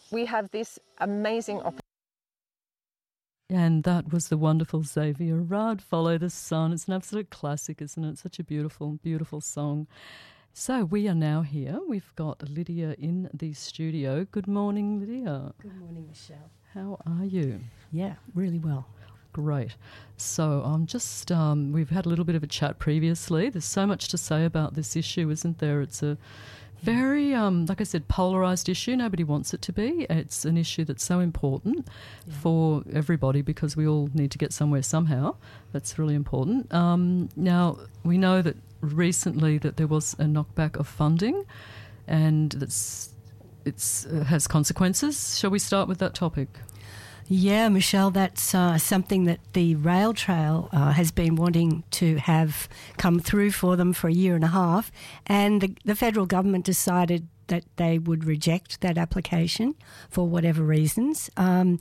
we have this amazing opportunity. And that was the wonderful Xavier Rudd, Follow the Sun. It's an absolute classic, isn't it? Such a beautiful, beautiful song. So we are now here. We've got Lydia in the studio. Good morning, Lydia. Good morning, Michelle. How are you? Yeah, really well. Great. So I'm just, we've had a little bit of a chat previously. There's so much to say about this issue, isn't there? It's a very, like I said, polarised issue. Nobody wants it to be. It's an issue that's so important for everybody because we all need to get somewhere somehow. That's really important. Now, we know that recently that there was a knockback of funding and it has consequences. Shall we start with that topic? Yeah, Michelle, that's something that the Rail Trail has been wanting to have come through for them for a year and a half, and the federal government decided that they would reject that application for whatever reasons. On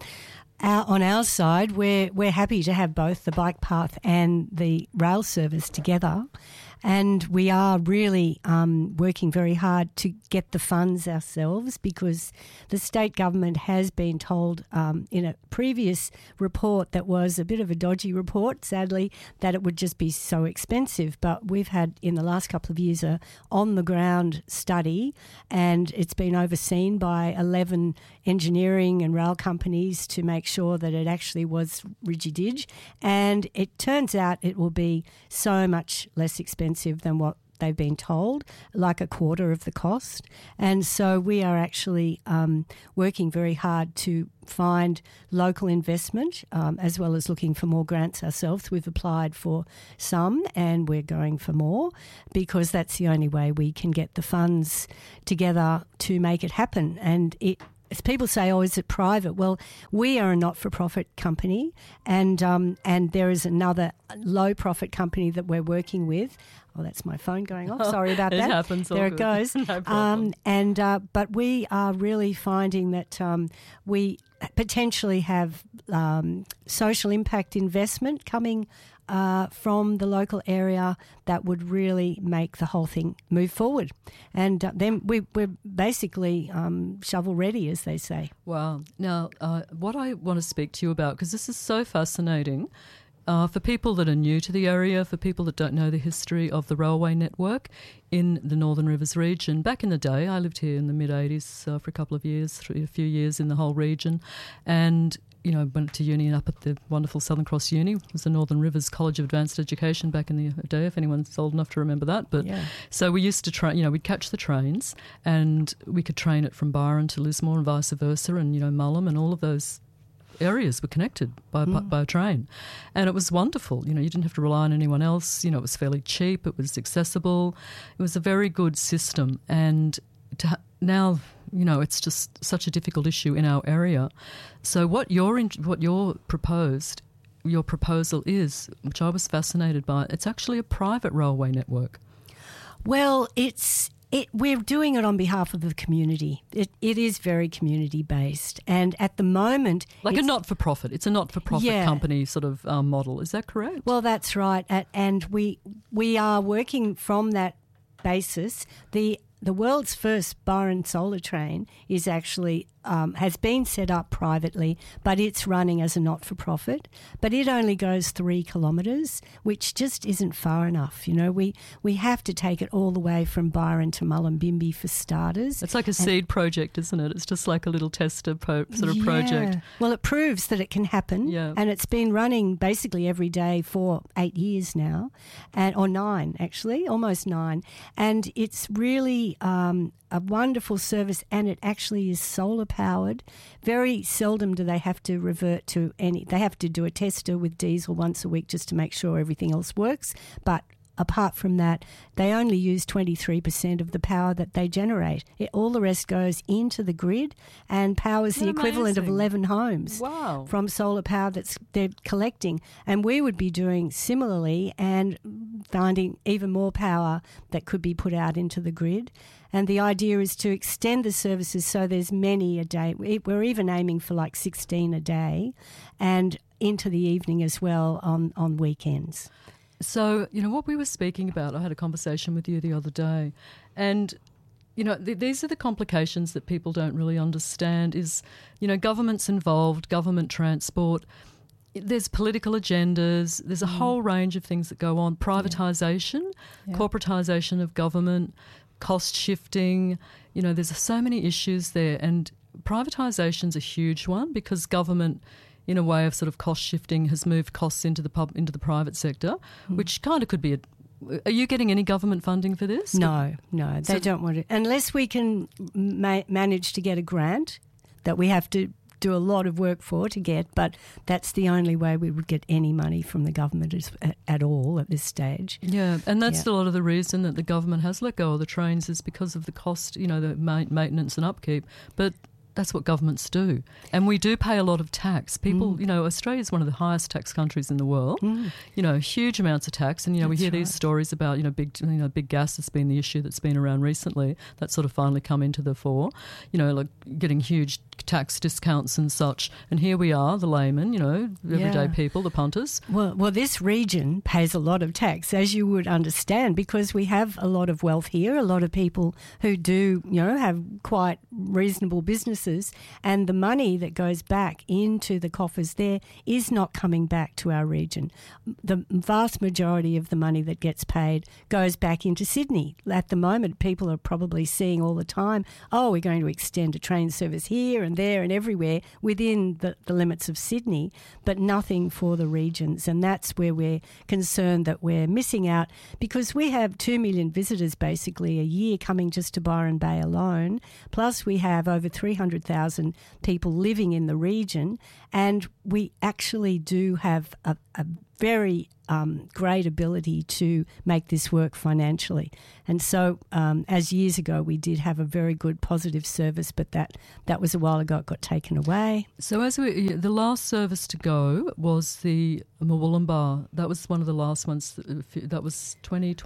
our side, we're happy to have both the bike path and the rail service together, and we are really working very hard to get the funds ourselves because the state government has been told in a previous report that was a bit of a dodgy report, sadly, that it would just be so expensive. But we've had in the last couple of years a on-the-ground study, and it's been overseen by 11 engineering and rail companies to make sure that it actually was Rigididge, and it turns out it will be so much less expensive than what they've been told, like a quarter of the cost. And so we are actually working very hard to find local investment as well as looking for more grants ourselves. We've applied for some and we're going for more because that's the only way we can get the funds together to make it happen. And as people say, oh, is it private? Well, we are a not-for-profit company and there is another low-profit company that we're working with. Oh, that's my phone going off. Sorry about that. It happens. There it goes. No problem. But we are really finding that we potentially have social impact investment coming from the local area that would really make the whole thing move forward. And then we're basically shovel ready, as they say. Wow. Now, what I want to speak to you about, because this is so fascinating, for people that are new to the area, for people that don't know the history of the railway network in the Northern Rivers region. Back in the day, I lived here in the mid-80s for a couple of years, a few years in the whole region, and went to uni up at the wonderful Southern Cross Uni. It was the Northern Rivers College of Advanced Education back in the day, if anyone's old enough to remember that. But So we used to train, we'd catch the trains and we could train it from Byron to Lismore and vice versa, and, Mullum and all of those areas were connected by a train. And it was wonderful. You didn't have to rely on anyone else. It was fairly cheap. It was accessible. It was a very good system. And now, it's just such a difficult issue in our area. So what your proposal is, which I was fascinated by, it's actually a private railway network. Well, we're doing it on behalf of the community. It is very community-based. And at the moment... Like a not-for-profit. It's a not-for-profit company sort of model. Is that correct? Well, that's right. And we are working from that basis. The world's first Byron solar train is actually has been set up privately, but it's running as a not-for-profit. But it only goes 3 kilometres, which just isn't far enough. We have to take it all the way from Byron to Mullumbimby for starters. It's like a seed project, isn't it? It's just like a little tester sort of project. Well, it proves that it can happen, and it's been running basically every day for 8 years now, or 9 actually, almost 9. And it's really a wonderful service, and it actually is solar powered. Very seldom do they have to revert to they have to do a tester with diesel once a week just to make sure everything else works. But apart from that, they only use 23% of the power that they generate. All the rest goes into the grid and powers the equivalent of 11 homes from solar power they're collecting. And we would be doing similarly and finding even more power that could be put out into the grid. And the idea is to extend the services so there's many a day. We're even aiming for like 16 a day and into the evening as well on weekends. So, what we were speaking about, I had a conversation with you the other day, and these are the complications that people don't really understand is, government's involved, government transport. There's political agendas. There's a whole range of things that go on. Privatisation, corporatisation of government, cost shifting. There's so many issues there. And privatisation's a huge one because government, in a way of sort of cost shifting, has moved costs into the private sector, which kind of could be Are you getting any government funding for this? No, they don't want it. Unless we can manage to get a grant that we have to do a lot of work to get, but that's the only way we would get any money from the government at all at this stage. Yeah, and that's a lot of the reason that the government has let go of the trains is because of the cost, the maintenance and upkeep. But that's what governments do. And we do pay a lot of tax. People, Australia is one of the highest tax countries in the world. Huge amounts of tax. And, we hear these stories about, big gas has been the issue that's been around recently. That's sort of finally come into the fore, like getting huge tax discounts and such. And here we are, the laymen, everyday people, the punters. Well, this region pays a lot of tax, as you would understand, because we have a lot of wealth here, a lot of people who do, have quite reasonable businesses, and the money that goes back into the coffers there is not coming back to our region. The vast majority of the money that gets paid goes back into Sydney. At the moment, people are probably seeing all the time, we're going to extend a train service here and there and everywhere within the limits of Sydney, but nothing for the regions. And that's where we're concerned that we're missing out, because we have 2 million visitors basically a year coming just to Byron Bay alone, plus we have over 300,000 people living in the region, and we actually do have a very great ability to make this work financially. And so as years ago we did have a very good positive service, but that was a while ago. It got taken away. So the last service to go was the Murwillumbah. That was one of the last ones. That was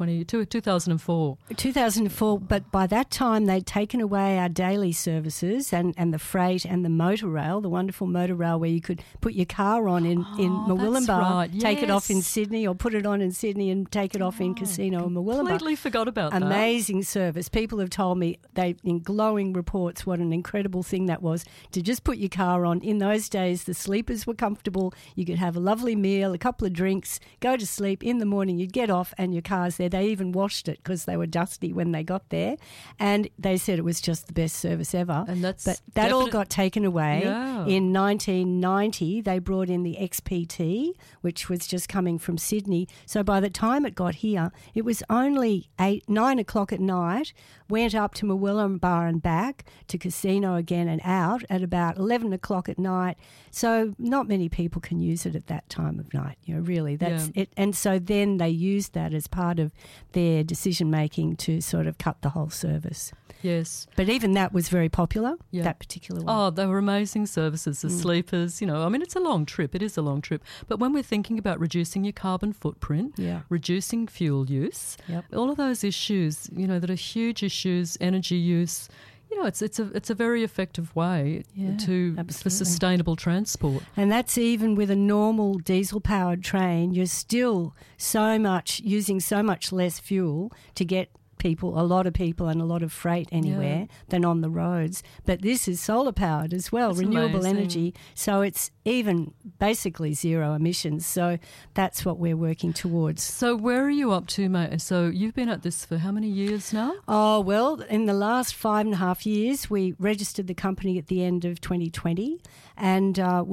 2004. 2004, but by that time they'd taken away our daily services and the freight and the motor rail, the wonderful motor rail where you could put your car on in Murwillumbah, right. Take it off in Sydney, or put it on in Sydney and take it off in Casino in Murwillumbah. Completely forgot about that. Amazing service. People have told me in glowing reports what an incredible thing that was to just put your car on. In those days, the sleepers were comfortable. You could have a lovely meal, a couple of drinks, go to sleep. In the morning, you'd get off and your car's there. They even washed it because they were dusty when they got there. And they said it was just the best service ever. And but that all got taken away. Yeah. In 1990, they brought in the XPT, which was just coming from Sydney. So by the time it got here, it was only 9 o'clock at night, went up to Murwillumbah and back to Casino again and out at about 11 o'clock at night. So not many people can use it at that time of night, really. That's it. And so then they used that as part of their decision-making to sort of cut the whole service. Yes. But even that was very popular, that particular one. Oh, they were amazing services. The sleepers, it's a long trip. It is a long trip. But when we're thinking about reducing your carbon footprint, reducing fuel use, all of those issues, that are huge issues, energy use, it's a very effective way for sustainable transport. And that's even with a normal diesel-powered train, you're still using so much less fuel to get a lot of people and a lot of freight anywhere than on the roads. But this is solar powered as well, that's renewable amazing. Energy. So it's even basically zero emissions. So that's what we're working towards. So where are you up to, mate? So you've been at this for how many years now? Oh, well, in the last 5.5 years, we registered the company at the end of 2020, and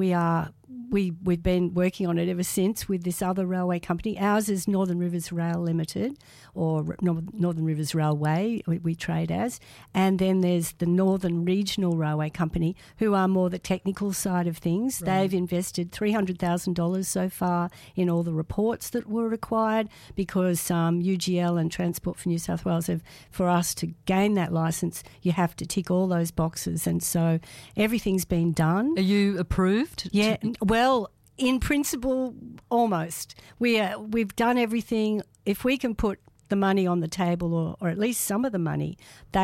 we've been working on it ever since with this other railway company. Ours is Northern Rivers Rail Limited, or Northern Rivers Railway, we trade as. And then there's the Northern Regional Railway Company, who are more the technical side of things. Right. They've invested $300,000 so far in all the reports that were required, because UGL and Transport for New South Wales for us to gain that licence, you have to tick all those boxes. And so everything's been done. Are you approved? Yeah. Well, in principle, almost. We've done everything. If we can put the money on the table, or at least some of the money, they will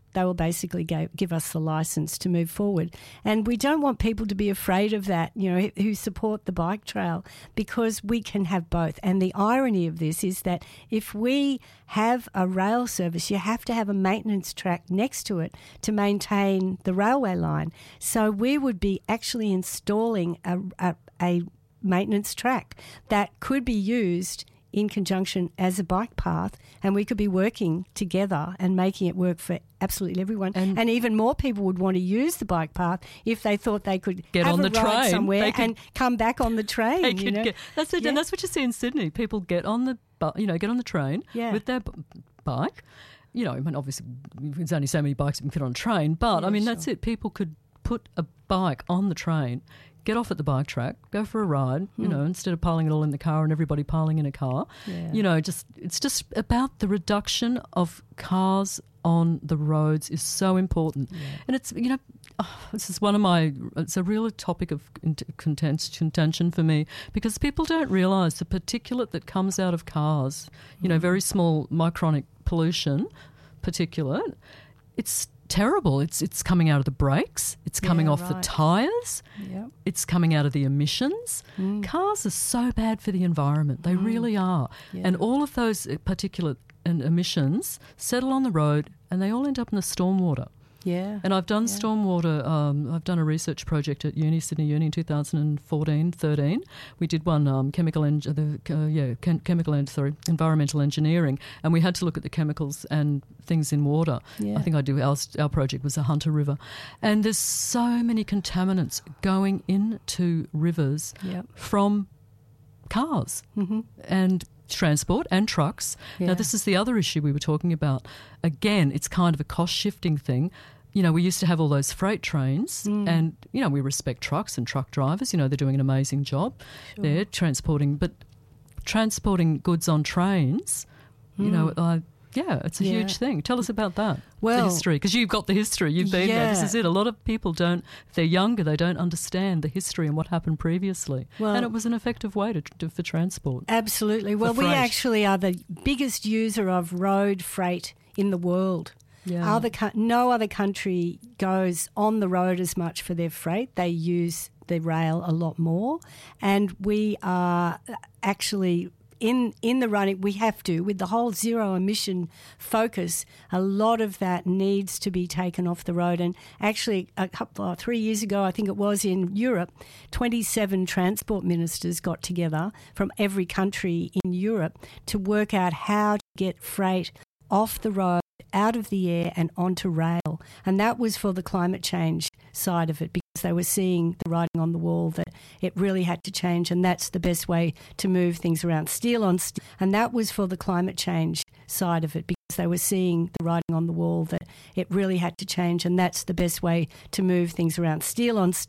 basically give us the license to move forward. And we don't want people to be afraid of that, who support the bike trail, because we can have both. And the irony of this is that if we have a rail service, you have to have a maintenance track next to it to maintain the railway line. So we would be actually installing a maintenance track that could be used in conjunction as a bike path, and we could be working together and making it work for absolutely everyone. And even more people would want to use the bike path if they thought they could get have on a the ride train somewhere and come back on the train. That's it, and that's what you see in Sydney. People get on the get on the train with their bike. I mean, obviously, there's only so many bikes you can fit on a train, but that's it. People could put a bike on the train, get off at the bike track, go for a ride, instead of piling it all in the car and everybody piling in a car. Yeah. It's just about the reduction of cars on the roads is so important. Yeah. And it's, this is it's a real topic of contention for me, because people don't realise the particulate that comes out of cars, very small micronic pollution particulate. It's terrible. It's coming out of the brakes. It's coming off the tyres. Yep. It's coming out of the emissions. Cars are so bad for the environment. They really are. Yeah. And all of those particulate and emissions settle on the road, and they all end up in the stormwater. Yeah. And I've done stormwater. I've done a research project at Sydney Uni in 2014-13. We did one environmental engineering, and we had to look at the chemicals and things in water. Yeah. I think our project was the Hunter River, and there's so many contaminants going into rivers from cars and transport and trucks. Yeah. Now, this is the other issue we were talking about. Again, it's kind of a cost-shifting thing. We used to have all those freight trains and, we respect trucks and truck drivers. They're doing an amazing job. Sure. They're transporting goods on trains, it's a huge thing. Tell us about that, the history, because you've got the history. You've been there. This is it. A lot of people don't, if they're younger, they don't understand the history and what happened previously. Well, and it was an effective way for transport. Absolutely. Well, we actually are the biggest user of road freight in the world. Yeah. No other country goes on the road as much for their freight. They use the rail a lot more. And we are actually in the running. We have to, with the whole zero emission focus, a lot of that needs to be taken off the road. And actually 3 years ago, I think it was, in Europe, 27 transport ministers got together from every country in Europe to work out how to get freight off the road, out of the air and onto rail. And that was for the climate change side of it, because they were seeing the writing on the wall that it really had to change, and that's the best way to move things around. Steel on steel. And that was for the climate change side of it, because they were seeing the writing on the wall that it really had to change, and that's the best way to move things around. Steel on steel.